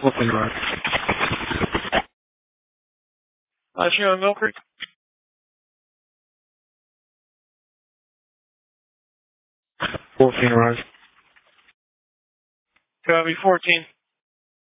Open run. Last year on Mill Creek. Wolfing run. Copy 14.